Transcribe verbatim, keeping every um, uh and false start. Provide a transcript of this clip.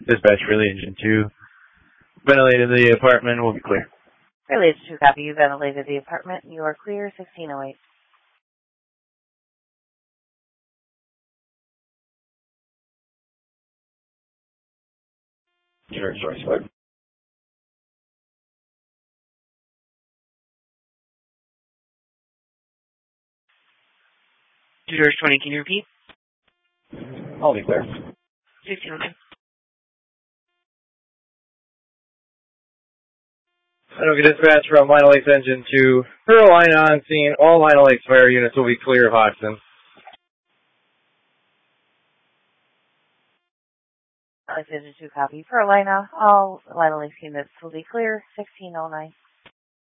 Dispatch Relay Engine two. Ventilated the apartment, will be clear. Relay two, copy. You ventilated the apartment. You are clear, sixteen oh eight. Sure, sorry, sorry. Two doors twenty, can you repeat? I'll be clear. sixteen oh nine. Anoka Dispatch from Lionel Lakes Engine two. Carolina on scene. All Lionel Lakes fire units will be clear of Hodgson. Lionel Lakes Engine two, copy. Carolina, all Lionel Lakes units will be clear, sixteen oh nine.